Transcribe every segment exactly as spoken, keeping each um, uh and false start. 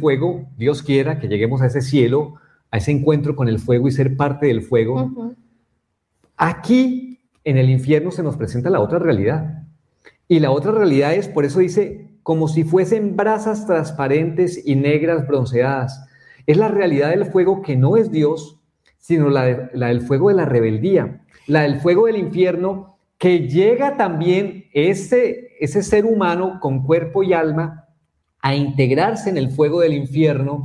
fuego, Dios quiera que lleguemos a ese cielo, a ese encuentro con el fuego y ser parte del fuego. Uh-huh. Aquí, en el infierno, se nos presenta la otra realidad. Y la otra realidad es, por eso dice, como si fuesen brasas transparentes y negras bronceadas. Es la realidad del fuego que no es Dios, sino la, de, la del fuego de la rebeldía, la del fuego del infierno, que llega también ese, ese ser humano con cuerpo y alma a integrarse en el fuego del infierno.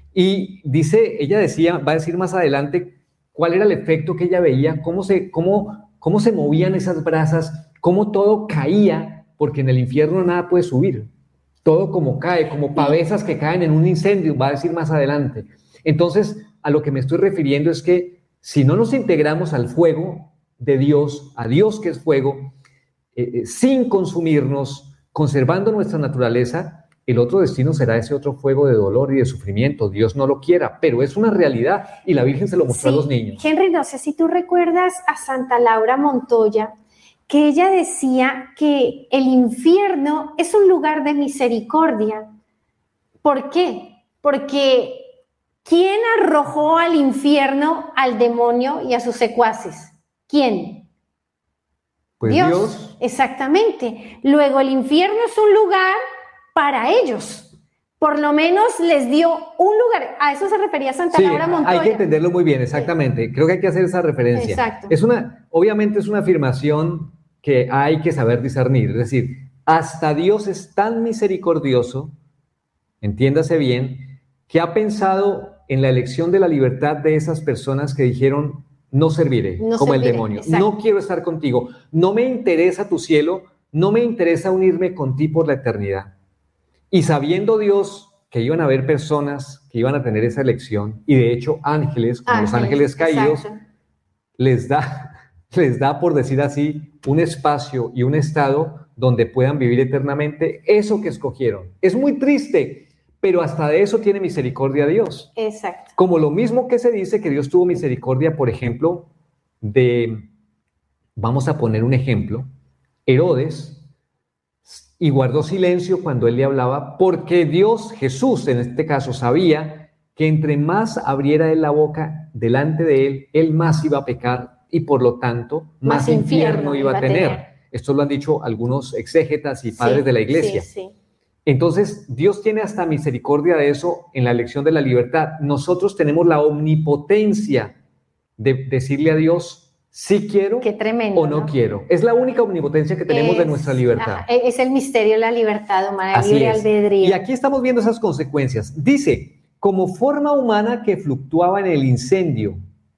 Y dice, ella decía, va a decir más adelante cuál era el efecto que ella veía, cómo se, cómo, cómo se movían esas brasas, cómo todo caía, porque en el infierno nada puede subir. Todo como cae, como pavesas que caen en un incendio, va a decir más adelante. Entonces, a lo que me estoy refiriendo es que si no nos integramos al fuego de Dios, a Dios que es fuego, eh, sin consumirnos, conservando nuestra naturaleza, el otro destino será ese otro fuego de dolor y de sufrimiento. Dios no lo quiera, pero es una realidad y la Virgen se lo mostró sí. a los niños. Henry, no sé si tú recuerdas a Santa Laura Montoya, que ella decía que el infierno es un lugar de misericordia. ¿Por qué? Porque ¿quién arrojó al infierno al demonio y a sus secuaces? ¿Quién? Pues Dios. Dios. Exactamente. Luego el infierno es un lugar para ellos. Por lo menos les dio un lugar. A eso se refería Santa sí, Laura Montoya. Hay que entenderlo muy bien, exactamente. Sí. Creo que hay que hacer esa referencia. Exacto. Es una, obviamente es una afirmación que hay que saber discernir. Es decir, hasta Dios es tan misericordioso, entiéndase bien, que ha pensado en la elección de la libertad de esas personas que dijeron, no serviré, no como serviré, el demonio. exacto. No quiero estar contigo. No me interesa tu cielo. No me interesa unirme con ti por la eternidad. Y sabiendo Dios que iban a haber personas que iban a tener esa elección, y de hecho ángeles, como ángeles, los ángeles caídos, exacto. les da, les da, por decir así, un espacio y un estado donde puedan vivir eternamente eso que escogieron. Es muy triste, pero hasta de eso tiene misericordia Dios. Exacto. Como lo mismo que se dice que Dios tuvo misericordia, por ejemplo, de, vamos a poner un ejemplo, Herodes, y guardó silencio cuando él le hablaba, porque Dios, Jesús en este caso, sabía que entre más abriera él la boca delante de él, él más iba a pecar y por lo tanto más, más infierno, infierno iba a tener. tener. Esto lo han dicho algunos exégetas y padres sí, de la iglesia. Sí, sí. Entonces, Dios tiene hasta misericordia de eso en la elección de la libertad. Nosotros tenemos la omnipotencia de decirle a Dios, sí quiero Qué tremendo, o no, ¿no? quiero. Es la única omnipotencia que tenemos es, de nuestra libertad. Ajá, es el misterio de la libertad humana, Así libre es. albedrío. Y aquí estamos viendo esas consecuencias. Dice, como forma humana que fluctuaba en el incendio,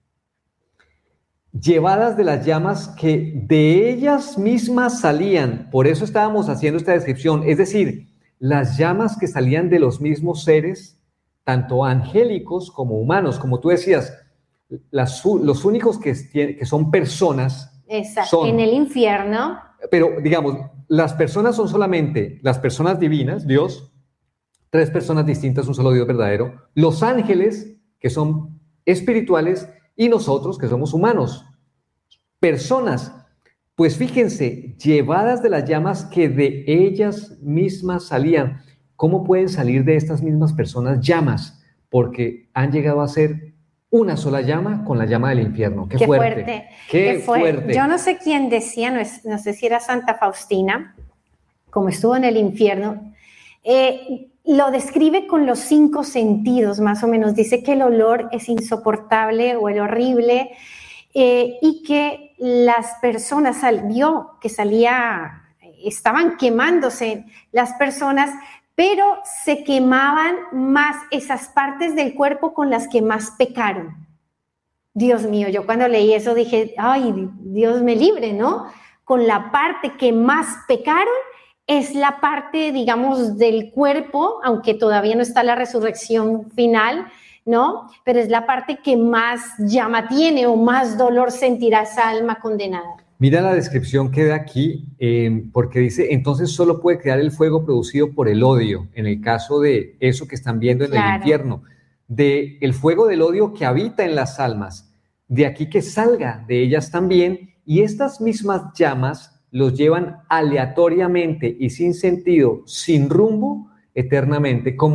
llevadas de las llamas que de ellas mismas salían. Por eso estábamos haciendo esta descripción. Es decir, las llamas que salían de los mismos seres, tanto angélicos como humanos. Como tú decías, Las, los únicos que, que son personas Exacto. son, en el infierno. Pero digamos, las personas son solamente las personas divinas, Dios, tres personas distintas, un solo Dios verdadero, los ángeles, que son espirituales, y nosotros, que somos humanos. Personas, pues fíjense, llevadas de las llamas que de ellas mismas salían. ¿Cómo pueden salir de estas mismas personas llamas? Porque han llegado a ser una sola llama con la llama del infierno. ¡Qué, qué fuerte! fuerte ¡Qué, qué fuerte! fuerte! Yo no sé quién decía, no, es, no sé si era Santa Faustina, como estuvo en el infierno, eh, lo describe con los cinco sentidos, más o menos. Dice que el olor es insoportable o el horrible, eh, y que las personas, sal, vio que salía, estaban quemándose las personas, pero se quemaban más esas partes del cuerpo con las que más pecaron. Dios mío, yo cuando leí eso dije, ay, Dios me libre, ¿no? Con la parte que más pecaron es la parte, digamos, del cuerpo, aunque todavía no está la resurrección final, ¿no? Pero es la parte que más llama tiene o más dolor sentirá esa alma condenada. Mira la descripción que da aquí, eh, porque dice, entonces solo puede crear el fuego producido por el odio, en el caso de eso que están viendo en claro. el infierno, de el fuego del odio que habita en las almas, de aquí que salga de ellas también, y estas mismas llamas los llevan aleatoriamente y sin sentido, sin rumbo, eternamente, como,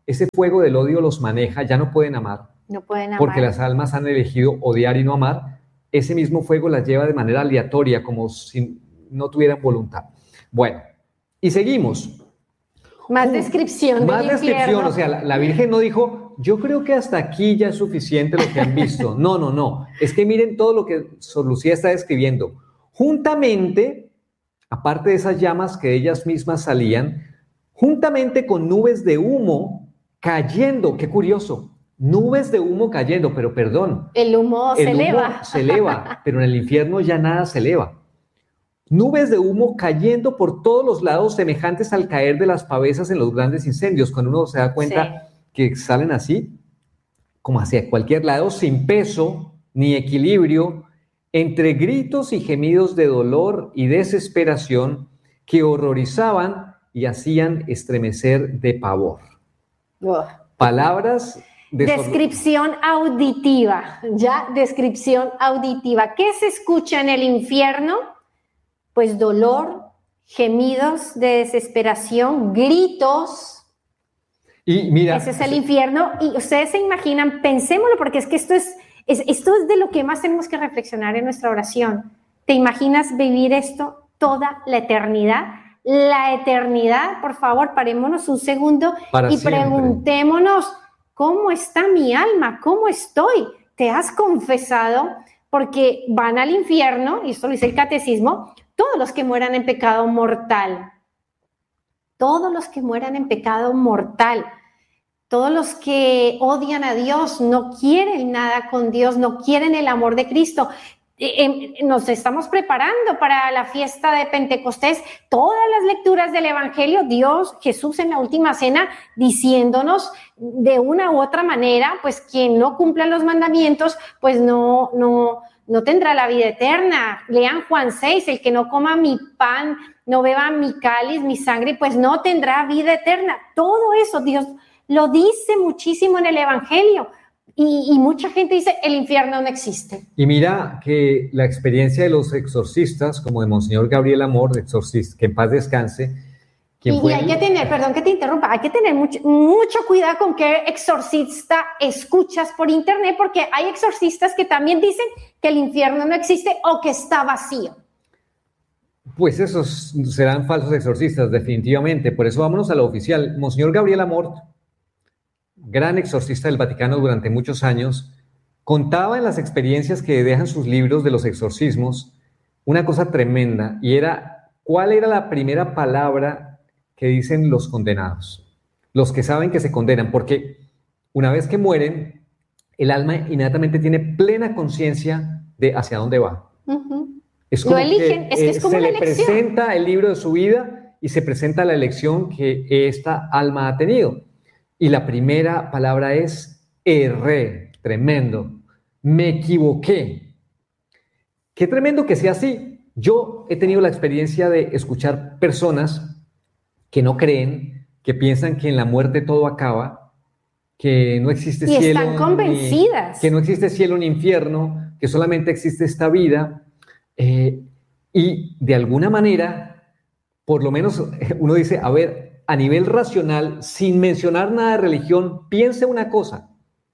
ese fuego del odio los maneja, ya no pueden amar. No pueden amar. Porque las almas han elegido odiar y no amar. Ese mismo fuego las lleva de manera aleatoria, como si no tuvieran voluntad. Bueno, y seguimos. Más uh, descripción Más del descripción, infierno. O sea, la, la Virgen no dijo, yo creo que hasta aquí ya es suficiente lo que han visto. No, no, no. Es que miren todo lo que Sor Lucía está describiendo. Juntamente, aparte de esas llamas que ellas mismas salían, juntamente con nubes de humo cayendo, qué curioso. Nubes de humo cayendo, pero perdón. El humo el se humo eleva. se eleva, pero en el infierno ya nada se eleva. Nubes de humo cayendo por todos los lados, semejantes al caer de las pavesas en los grandes incendios. Cuando uno se da cuenta sí. que salen así, como hacia cualquier lado, sin peso ni equilibrio, entre gritos y gemidos de dolor y desesperación que horrorizaban y hacían estremecer de pavor. Oh. Palabras... De descripción auditiva, ya, descripción auditiva. ¿Qué se escucha en el infierno? Pues dolor, gemidos de desesperación, gritos. Y mira, ese es el infierno. Y ustedes se imaginan, pensémoslo, porque es que esto es, es, esto es de lo que más tenemos que reflexionar en nuestra oración. ¿Te imaginas vivir esto toda la eternidad? La eternidad, por favor, parémonos un segundo Para y siempre. Preguntémonos, ¿cómo está mi alma? ¿Cómo estoy? ¿Te has confesado? Porque van al infierno, y esto lo dice el catecismo, todos los que mueran en pecado mortal. Todos los que mueran en pecado mortal. Todos los que odian a Dios, no quieren nada con Dios, no quieren el amor de Cristo. Nos estamos preparando para la fiesta de Pentecostés, todas las lecturas del Evangelio, Dios, Jesús en la última cena, diciéndonos de una u otra manera, pues quien no cumpla los mandamientos, pues no, no, no tendrá la vida eterna. Lean Juan seis, el que no coma mi pan, no beba mi cáliz, mi sangre, pues no tendrá vida eterna. Todo eso Dios lo dice muchísimo en el Evangelio. Y, y mucha gente dice, el infierno no existe. Y mira que la experiencia de los exorcistas, como de Monseñor Gabriel Amor, exorcista, que en paz descanse. Y, y hay el... que tener, perdón que te interrumpa, hay que tener mucho, mucho cuidado con qué exorcista escuchas por internet, porque hay exorcistas que también dicen que el infierno no existe o que está vacío. Pues esos serán falsos exorcistas, definitivamente. Por eso vámonos a lo oficial. Monseñor Gabriel Amor, gran exorcista del Vaticano durante muchos años, contaba en las experiencias que dejan sus libros de los exorcismos una cosa tremenda, y era, ¿cuál era la primera palabra que dicen los condenados? Los que saben que se condenan, porque una vez que mueren, el alma inmediatamente tiene plena conciencia de hacia dónde va. Uh-huh. Es como Lo eligen, que, es que es como se una le elección. presenta el libro de su vida y se presenta la elección que esta alma ha tenido. Y la primera palabra es erré, tremendo, me equivoqué. Qué tremendo que sea así. Yo he tenido la experiencia de escuchar personas que no creen, que piensan que en la muerte todo acaba, que no existe y cielo, están convencidas. Ni, que no existe cielo ni infierno, que solamente existe esta vida. Eh, y de alguna manera, por lo menos uno dice, a ver, a nivel racional, sin mencionar nada de religión, piense una cosa.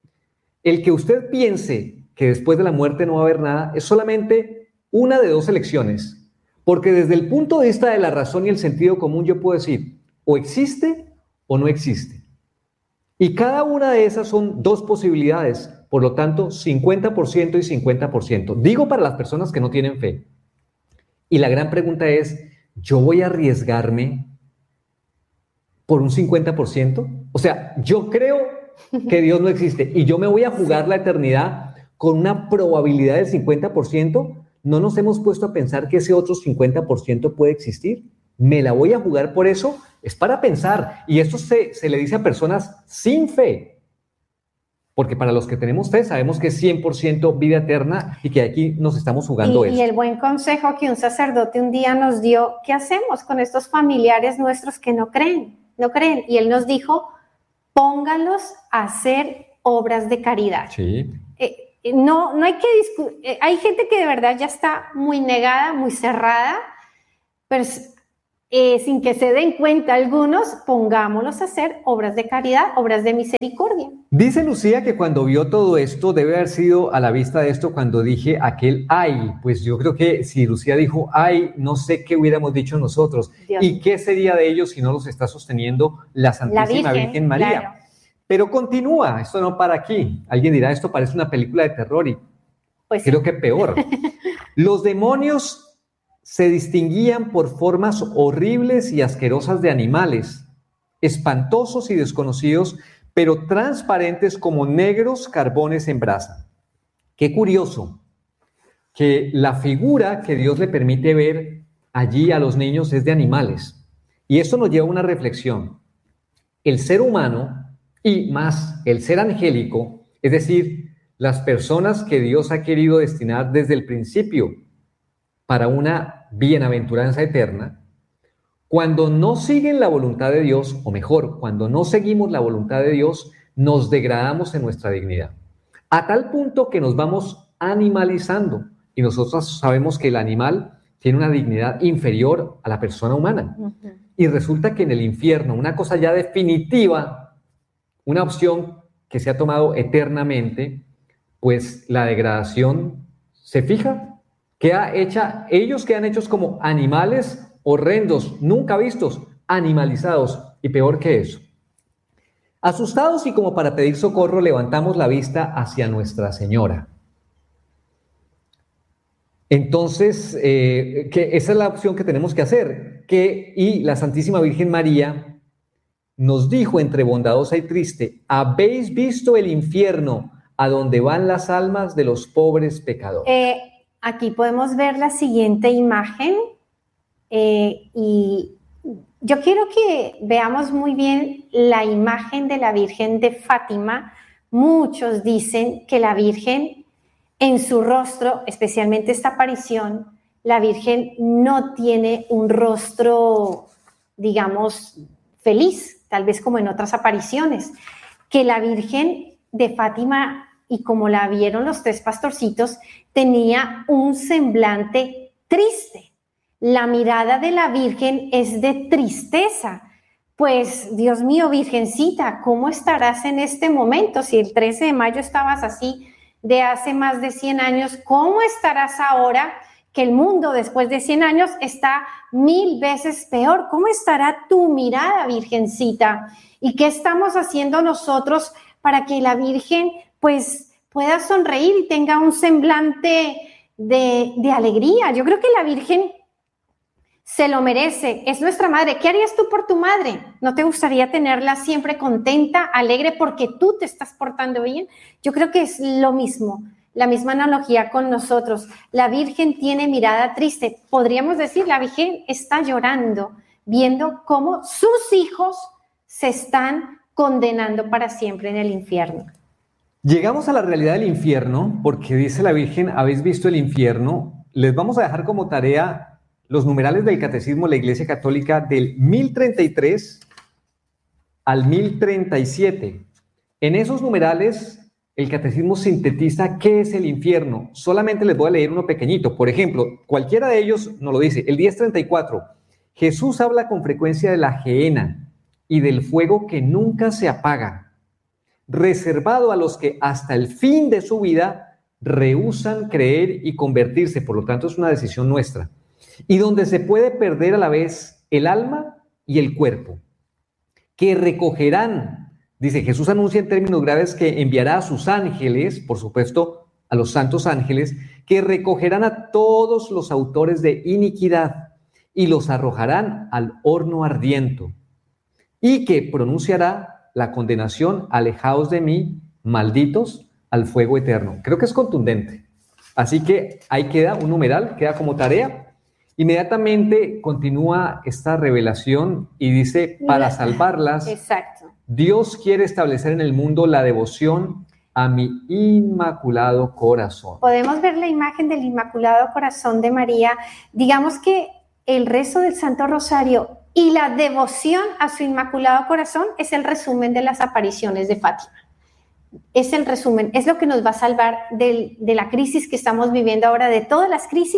El que usted piense que después de la muerte no va a haber nada es solamente una de dos elecciones. Porque desde el punto de vista de la razón y el sentido común yo puedo decir, o existe o no existe. Y cada una de esas son dos posibilidades. Por lo tanto, cincuenta por ciento y cincuenta por ciento. Digo para las personas que no tienen fe. Y la gran pregunta es, ¿yo voy a arriesgarme por un cincuenta por ciento? O sea, yo creo que Dios no existe y yo me voy a jugar la eternidad con una probabilidad del cincuenta por ciento. ¿No nos hemos puesto a pensar que ese otro cincuenta por ciento puede existir? ¿Me la voy a jugar por eso? Es para pensar. Y esto se, se le dice a personas sin fe. Porque para los que tenemos fe sabemos que es cien por ciento vida eterna y que aquí nos estamos jugando y, eso. Y el buen consejo que un sacerdote un día nos dio, ¿qué hacemos con estos familiares nuestros que no creen? No creen. Y él nos dijo, póngalos a hacer obras de caridad. Sí. Eh, no, no hay que discutir. Eh, hay gente que de verdad ya está muy negada, muy cerrada, pero eh, sin que se den cuenta algunos, pongámoslos a hacer obras de caridad, obras de misericordia. Dice Lucía que cuando vio todo esto, debe haber sido a la vista de esto cuando dije aquel ay. Pues yo creo que si Lucía dijo ay, no sé qué hubiéramos dicho nosotros. Dios. ¿Y qué sería de ellos si no los está sosteniendo la Santísima la Virgen, Virgen María? Claro. Pero continúa, esto no para aquí. Alguien dirá, esto parece una película de terror y pues creo sí. que peor. Los demonios se distinguían por formas horribles y asquerosas de animales, espantosos y desconocidos, pero transparentes como negros carbones en brasa. Qué curioso que la figura que Dios le permite ver allí a los niños es de animales. Y esto nos lleva a una reflexión. El ser humano y más el ser angélico, es decir, las personas que Dios ha querido destinar desde el principio para una bienaventuranza eterna, cuando no siguen la voluntad de Dios, o mejor, cuando no seguimos la voluntad de Dios, nos degradamos en nuestra dignidad, a tal punto que nos vamos animalizando, y nosotros sabemos que el animal tiene una dignidad inferior a la persona humana, uh-huh. y resulta que en el infierno, una cosa ya definitiva, una opción que se ha tomado eternamente, pues la degradación se fija, queda hecha, ellos quedan hechos como animales horrendos, nunca vistos, animalizados, y peor que eso. Asustados y como para pedir socorro, levantamos la vista hacia Nuestra Señora. Entonces, eh, que esa es la opción que tenemos que hacer, que, y la Santísima Virgen María nos dijo entre bondadosa y triste, ¿habéis visto el infierno a donde van las almas de los pobres pecadores? Eh, aquí podemos ver la siguiente imagen. Eh, y yo quiero que veamos muy bien la imagen de la Virgen de Fátima. Muchos dicen que la Virgen en su rostro, especialmente esta aparición, la Virgen no tiene un rostro, digamos, feliz, tal vez como en otras apariciones, que la Virgen de Fátima, y como la vieron los tres pastorcitos, tenía un semblante triste. La mirada de la Virgen es de tristeza. Pues, Dios mío, Virgencita, ¿cómo estarás en este momento? Si el trece de mayo estabas así de hace más de cien años, ¿cómo estarás ahora que el mundo después de cien años está mil veces peor? ¿Cómo estará tu mirada, Virgencita? ¿Y qué estamos haciendo nosotros para que la Virgen pues pueda sonreír y tenga un semblante de, de alegría? Yo creo que la Virgen se lo merece, es nuestra madre. ¿Qué harías tú por tu madre? ¿No te gustaría tenerla siempre contenta, alegre, porque tú te estás portando bien? Yo creo que es lo mismo, la misma analogía con nosotros. La Virgen tiene mirada triste. Podríamos decir, la Virgen está llorando, viendo cómo sus hijos se están condenando para siempre en el infierno. Llegamos a la realidad del infierno, porque dice la Virgen, ¿habéis visto el infierno? Les vamos a dejar como tarea los numerales del Catecismo de la Iglesia Católica del mil treinta y tres al mil treinta y siete. En esos numerales, el Catecismo sintetiza qué es el infierno. Solamente les voy a leer uno pequeñito. Por ejemplo, cualquiera de ellos nos lo dice. El diez treinta y cuatro. Jesús habla con frecuencia de la gehenna y del fuego que nunca se apaga, reservado a los que hasta el fin de su vida rehúsan creer y convertirse. Por lo tanto, es una decisión nuestra. Y donde se puede perder a la vez el alma y el cuerpo, que recogerán, dice Jesús, anuncia en términos graves que enviará a sus ángeles, por supuesto a los santos ángeles, que recogerán a todos los autores de iniquidad y los arrojarán al horno ardiente, y que pronunciará la condenación: alejaos de mí, malditos, al fuego eterno. Creo que es contundente. Así que ahí queda un numeral, queda como tarea. Inmediatamente continúa esta revelación y dice, para salvarlas, exacto, Dios quiere establecer en el mundo la devoción a mi inmaculado corazón. Podemos ver la imagen del Inmaculado Corazón de María. Digamos que el rezo del Santo Rosario y la devoción a su Inmaculado Corazón es el resumen de las apariciones de Fátima. Es el resumen, es lo que nos va a salvar de, de la crisis que estamos viviendo ahora, de todas las crisis.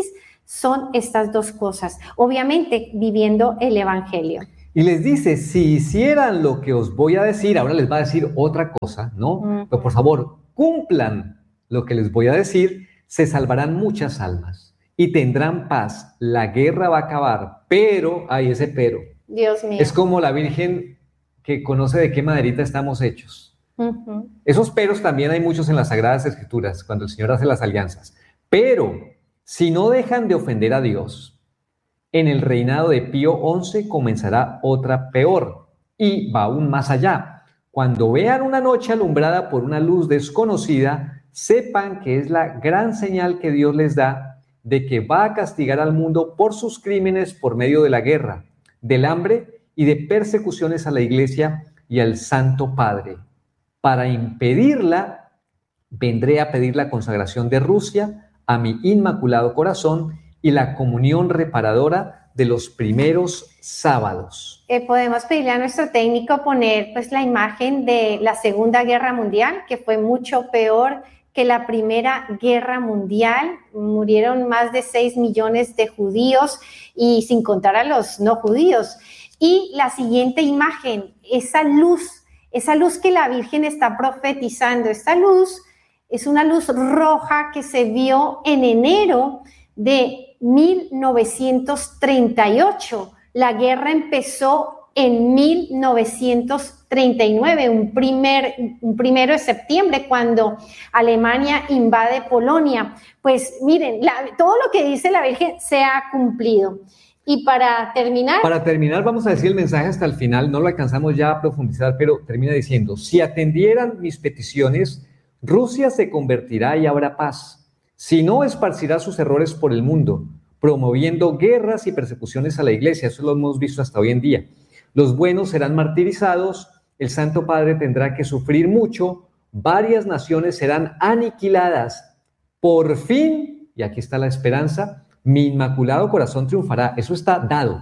son estas dos cosas. Obviamente, viviendo el Evangelio. Y les dice, si hicieran lo que os voy a decir, ahora les va a decir otra cosa, ¿no? Uh-huh. Pero por favor, cumplan lo que les voy a decir, se salvarán muchas almas y tendrán paz. La guerra va a acabar, pero hay ese pero. Dios mío. Es como la Virgen que conoce de qué maderita estamos hechos. Uh-huh. Esos peros también hay muchos en las Sagradas Escrituras, cuando el Señor hace las alianzas. Pero si no dejan de ofender a Dios, en el reinado de Pío once comenzará otra peor, y va aún más allá. Cuando vean una noche alumbrada por una luz desconocida, sepan que es la gran señal que Dios les da de que va a castigar al mundo por sus crímenes por medio de la guerra, del hambre y de persecuciones a la Iglesia y al Santo Padre. Para impedirla, vendré a pedir la consagración de Rusia a mi Inmaculado Corazón y la comunión reparadora de los primeros sábados. Eh, podemos pedirle a nuestro técnico poner pues la imagen de la Segunda Guerra Mundial, que fue mucho peor que la Primera Guerra Mundial. Murieron más de seis millones de judíos y sin contar a los no judíos. Y la siguiente imagen, esa luz, esa luz que la Virgen está profetizando, esta luz es una luz roja que se vio en enero de mil novecientos treinta y ocho. La guerra empezó en mil novecientos treinta y nueve, un, primer, un primero de septiembre, cuando Alemania invade Polonia. Pues miren, la, todo lo que dice la Virgen se ha cumplido. Y para terminar... Para terminar, vamos a decir el mensaje hasta el final, no lo alcanzamos ya a profundizar, pero termina diciendo, si atendieran mis peticiones, Rusia se convertirá y habrá paz. Si no, esparcirá sus errores por el mundo, promoviendo guerras y persecuciones a la Iglesia. Eso lo hemos visto hasta hoy en día. Los buenos serán martirizados, el Santo Padre tendrá que sufrir mucho, varias naciones serán aniquiladas. Por fin, y aquí está la esperanza, mi Inmaculado Corazón triunfará. Eso está dado.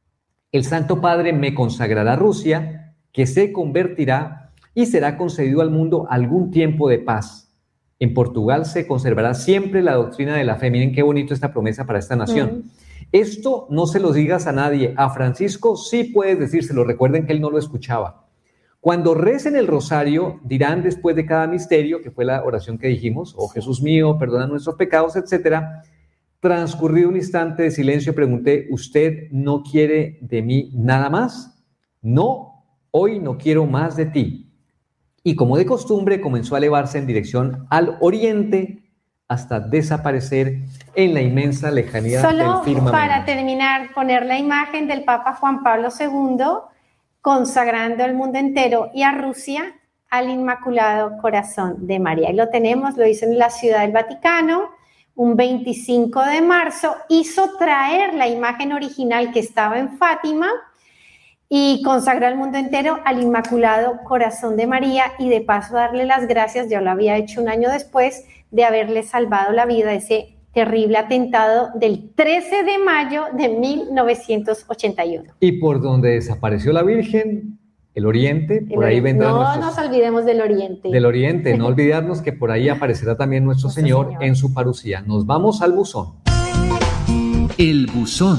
El Santo Padre me consagrará a Rusia, que se convertirá y será concedido al mundo algún tiempo de paz. En Portugal se conservará siempre la doctrina de la fe. Miren qué bonito esta promesa para esta nación. Mm. Esto no se lo digas a nadie. A Francisco sí puedes decírselo. Recuerden que él no lo escuchaba. Cuando recen el rosario, dirán después de cada misterio, que fue la oración que dijimos, oh Jesús mío, perdona nuestros pecados, etcétera. Transcurrido un instante de silencio, pregunté, ¿usted no quiere de mí nada más? No, hoy no quiero más de ti. Y como de costumbre, comenzó a elevarse en dirección al oriente hasta desaparecer en la inmensa lejanía Solo del firmamento. Para terminar, poner la imagen del Papa Juan Pablo segundo consagrando al mundo entero y a Rusia al Inmaculado Corazón de María. Y lo tenemos, lo hizo en la Ciudad del Vaticano, un veinticinco de marzo, hizo traer la imagen original que estaba en Fátima y consagró al mundo entero al Inmaculado Corazón de María, y de paso darle las gracias, ya lo había hecho un año después, de haberle salvado la vida de ese terrible atentado del trece de mayo de mil novecientos ochenta y uno. Y por donde desapareció la Virgen, el Oriente, por el ahí vendrán No nuestros, nos olvidemos del Oriente. Del Oriente, no olvidarnos que por ahí aparecerá también nuestro, nuestro Señor, Señor en su parucía. Nos vamos al buzón. El buzón.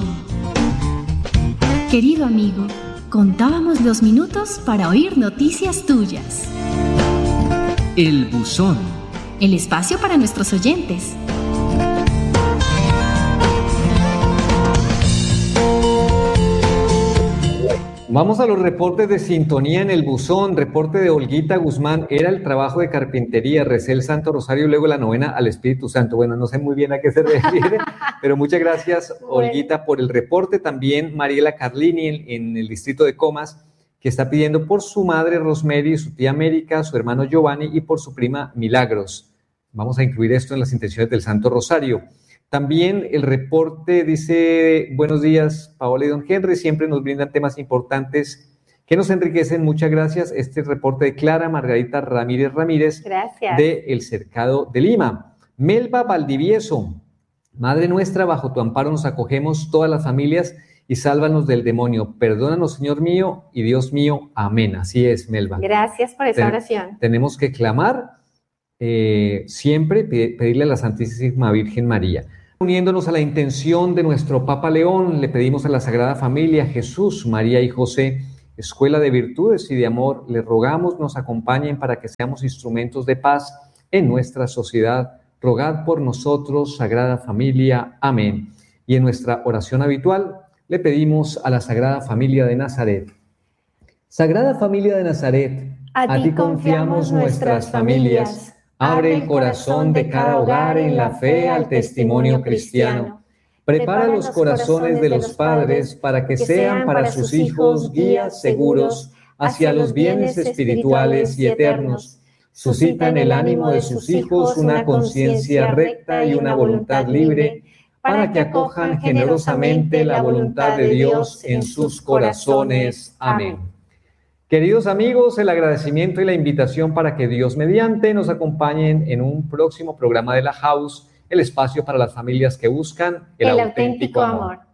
Querido amigo, contábamos los minutos para oír noticias tuyas. El buzón. El espacio para nuestros oyentes. Vamos a los reportes de sintonía en el buzón. Reporte de Olguita Guzmán, era el trabajo de carpintería, recé el Santo Rosario y luego la novena al Espíritu Santo. Bueno, no sé muy bien a qué se refiere, pero muchas gracias, Olguita, por el reporte. También Mariela Carlini en, en el distrito de Comas, que está pidiendo por su madre Rosemary, su tía América, su hermano Giovanni y por su prima Milagros. Vamos a incluir esto en las intenciones del Santo Rosario. También el reporte dice, buenos días, Paola y don Henry, siempre nos brindan temas importantes que nos enriquecen, muchas gracias. Este reporte de Clara Margarita Ramírez Ramírez, gracias, de El Cercado de Lima. Melba Valdivieso, Madre nuestra, bajo tu amparo nos acogemos todas las familias y sálvanos del demonio. Perdónanos, Señor mío y Dios mío. Amén. Así es, Melba. Gracias por esa Ten, oración. Tenemos que clamar eh, siempre, pedirle a la Santísima Virgen María. Uniéndonos a la intención de nuestro Papa León, le pedimos a la Sagrada Familia, Jesús, María y José, escuela de virtudes y de amor, les rogamos nos acompañen para que seamos instrumentos de paz en nuestra sociedad. Rogad por nosotros, Sagrada Familia. Amén. Y en nuestra oración habitual le pedimos a la Sagrada Familia de Nazaret. Sagrada Familia de Nazaret, a, a ti confiamos nuestras familias. Abre el corazón de cada hogar en la fe al testimonio cristiano. Prepara los corazones de los padres para que sean para sus hijos guías seguros hacia los bienes espirituales y eternos. Suscita en el ánimo de sus hijos una conciencia recta y una voluntad libre para que acojan generosamente la voluntad de Dios en sus corazones. Amén. Queridos amigos, el agradecimiento y la invitación para que Dios mediante nos acompañen en un próximo programa de La House, el espacio para las familias que buscan el, el auténtico, auténtico amor. amor.